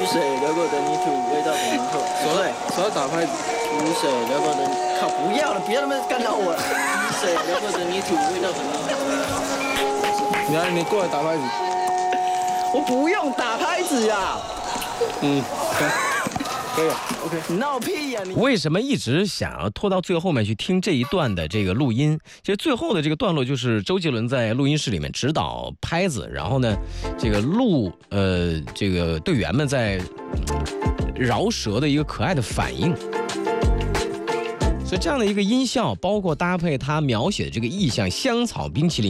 水流过的泥土，味道很浓厚。 手要打拍子。 雨水流过的，靠，不要了，不要那么干扰我了。雨水流过的泥土，味道很浓厚。 你过来打拍子。 我不用打拍子呀。 可以 ，OK。 你闹屁呀你！ 为什么一直想要拖到最后面去听这一段的这个录音？其实最后的这个段落就是周杰伦在录音室里面指导拍子，然后呢，这个这个队员们在饶舌的一个可爱的反应。所以这样的一个音效，包括搭配他描写的这个意象香草冰淇淋。